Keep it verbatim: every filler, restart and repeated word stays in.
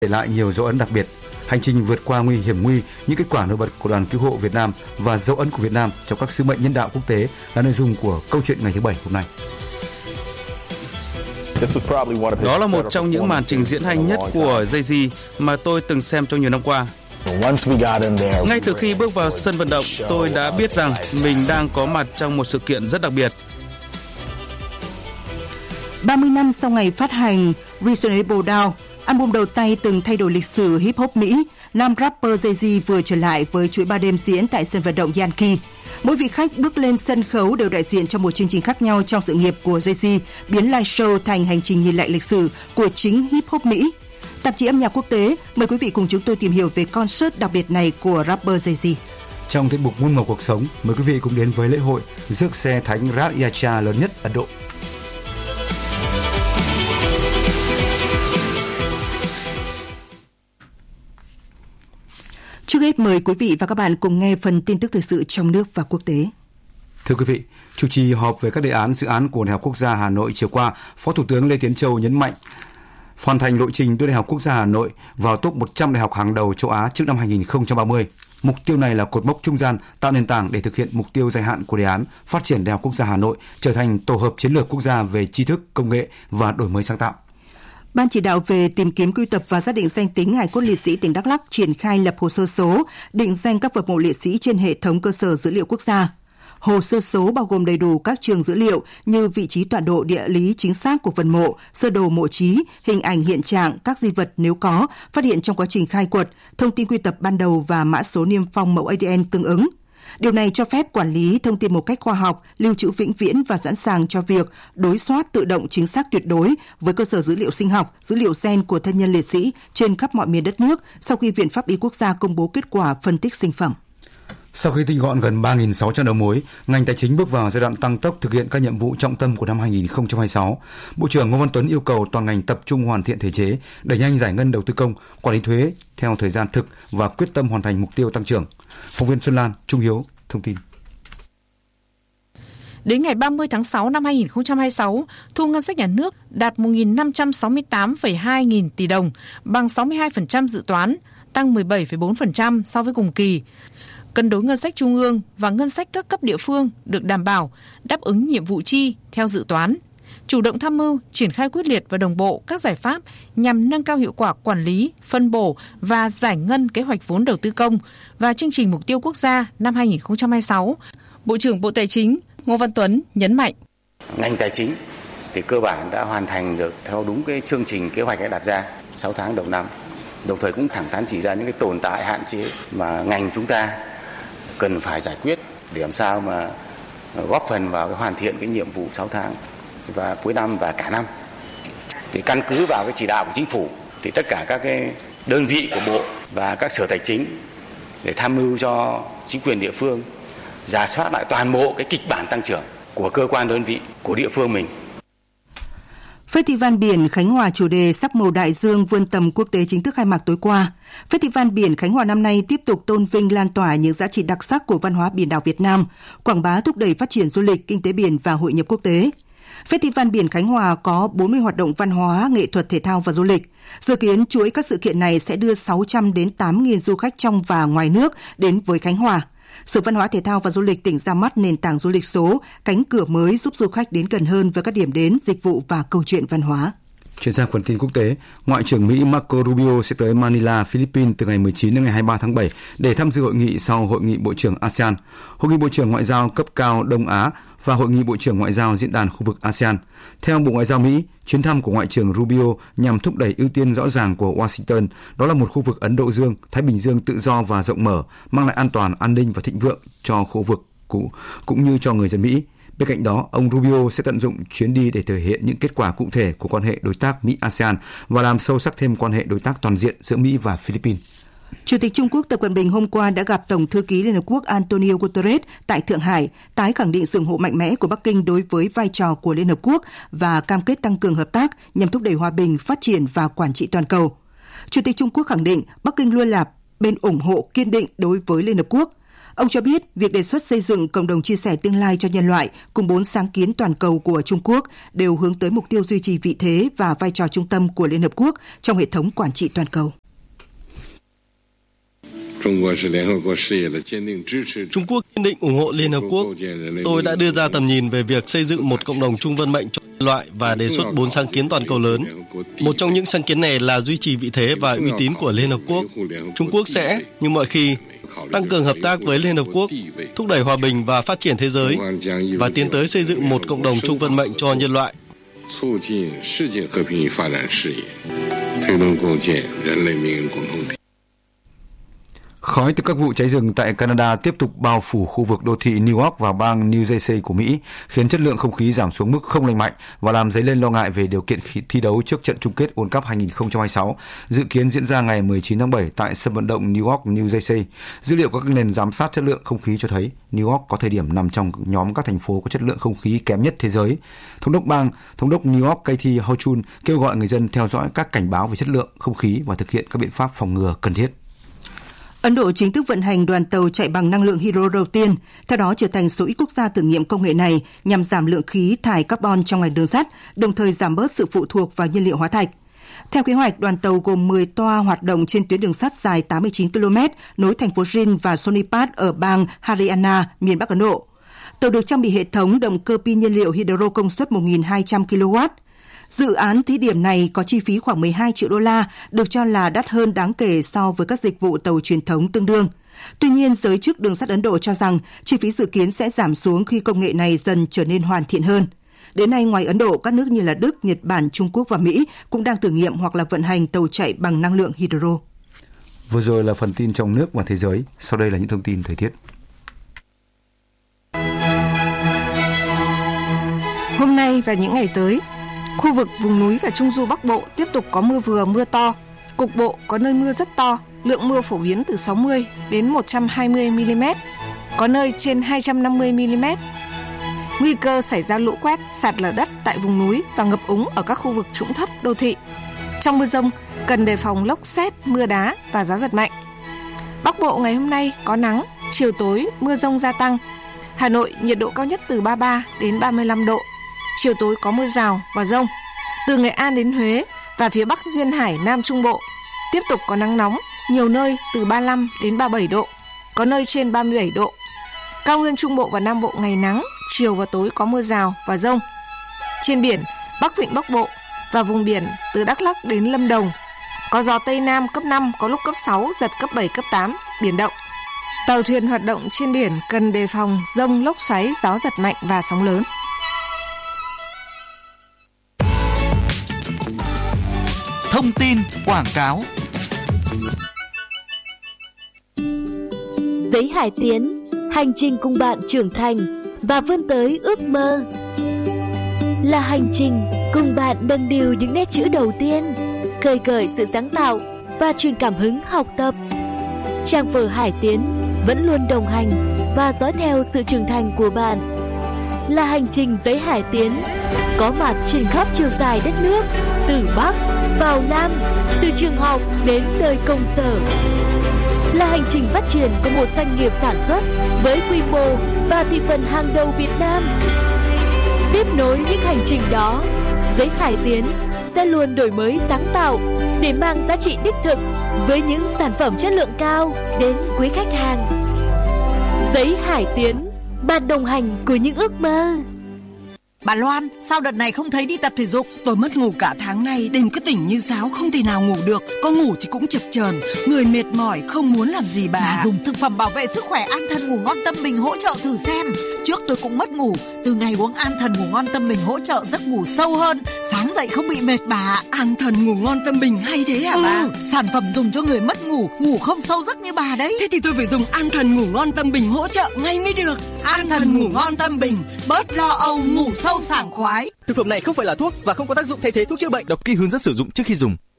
để lại nhiều dấu ấn đặc biệt. Hành trình vượt qua nguy hiểm nguy, những kết quả nổi bật của đoàn cứu hộ Việt Nam và dấu ấn của Việt Nam trong các sứ mệnh nhân đạo quốc tế là nội dung của câu chuyện ngày thứ bảy hôm nay. Đó là một trong những màn trình diễn hay nhất của Jay-Z mà tôi từng xem trong nhiều năm qua. Ngay từ khi bước vào sân vận động, tôi đã biết rằng mình đang có mặt trong một sự kiện rất đặc biệt. ba mươi năm sau ngày phát hành Reasonable Doubt, album đầu tay từng thay đổi lịch sử hip hop Mỹ, nam rapper Jay-Z vừa trở lại với chuỗi ba đêm diễn tại sân vận động Yankee. Mỗi vị khách bước lên sân khấu đều đại diện cho một chương trình khác nhau trong sự nghiệp của Jay-Z, biến live show thành hành trình nhìn lại lịch sử của chính hip hop Mỹ. Tạp chí âm nhạc quốc tế mời quý vị cùng chúng tôi tìm hiểu về concert đặc biệt này của rapper Jay-Z. Trong tiết mục muôn màu cuộc sống, mời quý vị cùng đến với lễ hội rước xe thánh Rath Yatra lớn nhất Ấn Độ. Trước hết mời quý vị và các bạn cùng nghe phần tin tức thời sự trong nước và quốc tế. Thưa quý vị, chủ trì họp về các đề án dự án của Đại học Quốc gia Hà Nội chiều qua, Phó Thủ tướng Lê Tiến Châu nhấn mạnh hoàn thành lộ trình đưa Đại học Quốc gia Hà Nội vào top một trăm đại học hàng đầu châu Á trước năm hai không ba không. Mục tiêu này là cột mốc trung gian tạo nền tảng để thực hiện mục tiêu dài hạn của đề án phát triển Đại học Quốc gia Hà Nội trở thành tổ hợp chiến lược quốc gia về tri thức, công nghệ và đổi mới sáng tạo. Ban chỉ đạo về tìm kiếm, quy tập và xác định danh tính hài cốt liệt sĩ tỉnh Đắk Lắk triển khai lập hồ sơ số, định danh các phần mộ liệt sĩ trên hệ thống cơ sở dữ liệu quốc gia. Hồ sơ số bao gồm đầy đủ các trường dữ liệu như vị trí tọa độ địa lý chính xác của phần mộ, sơ đồ mộ chí, hình ảnh hiện trạng, các di vật nếu có, phát hiện trong quá trình khai quật, thông tin quy tập ban đầu và mã số niêm phong mẫu a đê en tương ứng. Điều này cho phép quản lý thông tin một cách khoa học, lưu trữ vĩnh viễn và sẵn sàng cho việc đối soát tự động chính xác tuyệt đối với cơ sở dữ liệu sinh học, dữ liệu gen của thân nhân liệt sĩ trên khắp mọi miền đất nước sau khi Viện Pháp y Quốc gia công bố kết quả phân tích sinh phẩm. Sau khi tinh gọn gần ba nghìn sáu trăm đầu mối, ngành tài chính bước vào giai đoạn tăng tốc thực hiện các nhiệm vụ trọng tâm của năm hai không hai sáu. Bộ trưởng Ngô Văn Tuấn yêu cầu toàn ngành tập trung hoàn thiện thể chế, đẩy nhanh giải ngân đầu tư công, quản lý thuế theo thời gian thực và quyết tâm hoàn thành mục tiêu tăng trưởng. Phóng viên Xuân Lan, Trung Hiếu thông tin. Đến ngày ba mươi tháng sáu năm hai không hai sáu, thu ngân sách nhà nước đạt một nghìn năm trăm sáu mươi tám phẩy hai nghìn tỷ đồng, bằng sáu mươi hai phần trăm dự toán, tăng mười bảy phẩy bốn phần trăm so với cùng kỳ. Cân đối ngân sách trung ương và ngân sách các cấp địa phương được đảm bảo, đáp ứng nhiệm vụ chi theo dự toán. Chủ động tham mưu, triển khai quyết liệt và đồng bộ các giải pháp nhằm nâng cao hiệu quả quản lý, phân bổ và giải ngân kế hoạch vốn đầu tư công và chương trình mục tiêu quốc gia năm hai không hai sáu. Bộ trưởng Bộ Tài chính Ngô Văn Tuấn nhấn mạnh. Ngành tài chính thì cơ bản đã hoàn thành được theo đúng cái chương trình kế hoạch đã đặt ra sáu tháng đầu năm. Đồng thời cũng thẳng thắn chỉ ra những cái tồn tại hạn chế mà ngành chúng ta cần phải giải quyết để làm sao mà góp phần vào cái hoàn thiện cái nhiệm vụ sáu tháng và cuối năm và cả năm. Thì căn cứ vào cái chỉ đạo của chính phủ thì tất cả các cái đơn vị của bộ và các sở tài chính để tham mưu cho chính quyền địa phương rà soát lại toàn bộ cái kịch bản tăng trưởng của cơ quan đơn vị của địa phương mình. Festival biển Khánh Hòa chủ đề Sắc màu đại dương vươn tầm quốc tế chính thức khai mạc tối qua. Festival biển Khánh Hòa năm nay tiếp tục tôn vinh, lan tỏa những giá trị đặc sắc của văn hóa biển đảo Việt Nam, quảng bá thúc đẩy phát triển du lịch, kinh tế biển và hội nhập quốc tế. Festival biển Khánh Hòa có bốn mươi hoạt động văn hóa, nghệ thuật, thể thao và du lịch. Dự kiến chuỗi các sự kiện này sẽ đưa sáu trăm đến tám nghìn du khách trong và ngoài nước đến với Khánh Hòa. Sở Văn hóa Thể thao và Du lịch tỉnh ra mắt nền tảng du lịch số, cánh cửa mới giúp du khách đến gần hơn với các điểm đến, dịch vụ và câu chuyện văn hóa. Chuyển sang phần tin quốc tế, Ngoại trưởng Mỹ Marco Rubio sẽ tới Manila, Philippines từ ngày mười chín đến ngày hai mươi ba tháng bảy để tham dự hội nghị sau Hội nghị Bộ trưởng a sê an, Hội nghị Bộ trưởng Ngoại giao cấp cao Đông Á và Hội nghị Bộ trưởng Ngoại giao Diễn đàn khu vực a sê an. Theo Bộ Ngoại giao Mỹ, chuyến thăm của Ngoại trưởng Rubio nhằm thúc đẩy ưu tiên rõ ràng của Washington, đó là một khu vực Ấn Độ Dương, Thái Bình Dương tự do và rộng mở, mang lại an toàn, an ninh và thịnh vượng cho khu vực cũng như cho người dân Mỹ. Bên cạnh đó, ông Rubio sẽ tận dụng chuyến đi để thể hiện những kết quả cụ thể của quan hệ đối tác Mỹ-a sê an và làm sâu sắc thêm quan hệ đối tác toàn diện giữa Mỹ và Philippines. Chủ tịch Trung Quốc Tập Cận Bình hôm qua đã gặp Tổng thư ký Liên Hợp Quốc Antonio Guterres tại Thượng Hải, tái khẳng định sự ủng hộ mạnh mẽ của Bắc Kinh đối với vai trò của Liên Hợp Quốc và cam kết tăng cường hợp tác nhằm thúc đẩy hòa bình, phát triển và quản trị toàn cầu. Chủ tịch Trung Quốc khẳng định Bắc Kinh luôn là bên ủng hộ kiên định đối với Liên Hợp Quốc. Ông cho biết việc đề xuất xây dựng cộng đồng chia sẻ tương lai cho nhân loại cùng bốn sáng kiến toàn cầu của Trung Quốc đều hướng tới mục tiêu duy trì vị thế và vai trò trung tâm của Liên Hợp Quốc trong hệ thống quản trị toàn cầu. Trung Quốc kiên định ủng hộ Liên Hợp Quốc. Tôi đã đưa ra tầm nhìn về việc xây dựng một cộng đồng chung vận mệnh cho nhân loại và đề xuất bốn sáng kiến toàn cầu lớn. Một trong những sáng kiến này là duy trì vị thế và uy tín của Liên Hợp Quốc. Trung Quốc sẽ, như mọi khi, tăng cường hợp tác với Liên Hợp Quốc, thúc đẩy hòa bình và phát triển thế giới và tiến tới xây dựng một cộng đồng chung vận mệnh cho nhân loại. Khói từ các vụ cháy rừng tại Canada tiếp tục bao phủ khu vực đô thị New York và bang New Jersey của Mỹ, khiến chất lượng không khí giảm xuống mức không lành mạnh và làm dấy lên lo ngại về điều kiện thi đấu trước trận chung kết World Cup hai không hai sáu, dự kiến diễn ra ngày mười chín tháng bảy tại sân vận động New York, New Jersey. Dữ liệu của các nền giám sát chất lượng không khí cho thấy New York có thời điểm nằm trong nhóm các thành phố có chất lượng không khí kém nhất thế giới. Thống đốc bang, Thống đốc New York Kathy Hochul kêu gọi người dân theo dõi các cảnh báo về chất lượng không khí và thực hiện các biện pháp phòng ngừa cần thiết. Ấn Độ chính thức vận hành đoàn tàu chạy bằng năng lượng hydro đầu tiên, theo đó trở thành số ít quốc gia thử nghiệm công nghệ này nhằm giảm lượng khí thải carbon trong ngành đường sắt, đồng thời giảm bớt sự phụ thuộc vào nhiên liệu hóa thạch. Theo kế hoạch, đoàn tàu gồm mười toa hoạt động trên tuyến đường sắt dài tám mươi chín ki lô mét nối thành phố Jind và Sonipat ở bang Haryana, miền Bắc Ấn Độ. Tàu được trang bị hệ thống động cơ pin nhiên liệu hydro công suất một nghìn hai trăm ki lô oát. Dự án thí điểm này có chi phí khoảng mười hai triệu đô la, được cho là đắt hơn đáng kể so với các dịch vụ tàu truyền thống tương đương. Tuy nhiên, giới chức đường sắt Ấn Độ cho rằng chi phí dự kiến sẽ giảm xuống khi công nghệ này dần trở nên hoàn thiện hơn. Đến nay, ngoài Ấn Độ, các nước như là Đức, Nhật Bản, Trung Quốc và Mỹ cũng đang thử nghiệm hoặc là vận hành tàu chạy bằng năng lượng hydro. Vừa rồi là phần tin trong nước và thế giới. Sau đây là những thông tin thời tiết. Hôm nay và những ngày tới, khu vực vùng núi và Trung du Bắc Bộ tiếp tục có mưa vừa mưa to. Cục bộ có nơi mưa rất to, lượng mưa phổ biến từ sáu mươi đến một trăm hai mươi mi-li-mét, có nơi trên hai trăm năm mươi mi-li-mét. Nguy cơ xảy ra lũ quét, sạt lở đất tại vùng núi và ngập úng ở các khu vực trũng thấp đô thị. Trong mưa dông, cần đề phòng lốc sét, mưa đá và gió giật mạnh. Bắc Bộ ngày hôm nay có nắng, chiều tối mưa dông gia tăng. Hà Nội nhiệt độ cao nhất từ ba mươi ba đến ba mươi lăm độ. Chiều tối có mưa rào và dông. Từ Nghệ An đến Huế và phía Bắc Duyên Hải Nam Trung Bộ tiếp tục có nắng nóng, nhiều nơi từ ba mươi lăm đến ba mươi bảy độ, có nơi trên ba mươi bảy độ. Cao nguyên Trung Bộ và Nam Bộ ngày nắng, chiều và tối có mưa rào và dông. Trên biển, Bắc Vịnh Bắc Bộ và vùng biển từ Đắk Lắk đến Lâm Đồng có gió Tây Nam cấp năm, có lúc cấp sáu, giật cấp bảy, cấp tám, biển động. Tàu thuyền hoạt động trên biển cần đề phòng dông, lốc xoáy, gió giật mạnh và sóng lớn. Thông tin quảng cáo. Giấy Hải Tiến, hành trình cùng bạn trưởng thành và vươn tới ước mơ. Là hành trình cùng bạn nâng niu những nét chữ đầu tiên, khơi gợi sự sáng tạo và truyền cảm hứng học tập. Trang phở Hải Tiến vẫn luôn đồng hành và dõi theo sự trưởng thành của bạn. Là hành trình Giấy Hải Tiến, có mặt trên khắp chiều dài đất nước, từ Bắc vào Nam, từ trường học đến nơi công sở. Là hành trình phát triển của một doanh nghiệp sản xuất với quy mô và thị phần hàng đầu Việt Nam. Tiếp nối những hành trình đó, Giấy Hải Tiến sẽ luôn đổi mới sáng tạo để mang giá trị đích thực với những sản phẩm chất lượng cao đến quý khách hàng. Giấy Hải Tiến, bạn đồng hành của những ước mơ. Bà Loan, sao đợt này không thấy đi tập thể dục? Tôi mất ngủ cả tháng nay, đêm cứ tỉnh như sáo, không thể nào ngủ được. Có ngủ thì cũng chập chờn, người mệt mỏi, không muốn làm gì bà. Bà dùng thực phẩm bảo vệ sức khỏe An Thần Ngủ Ngon Tâm Bình hỗ trợ thử xem. Trước tôi cũng mất ngủ, từ ngày uống An Thần Ngủ Ngon Tâm Bình hỗ trợ giấc ngủ sâu hơn, sáng dậy không bị mệt bà. An Thần Ngủ Ngon Tâm Bình hay thế hả ừ, bà? Sản phẩm dùng cho người mất ngủ, ngủ không sâu giấc như bà đấy. Thế thì tôi phải dùng An Thần Ngủ Ngon Tâm Bình hỗ trợ ngay mới được. An Thần Ngủ Ngon Tâm Bình, bớt lo âu, ngủ sâu sảng khoái. Thực phẩm này không phải là thuốc và không có tác dụng thay thế thuốc chữa bệnh. Đọc kỹ hướng dẫn sử dụng trước khi dùng.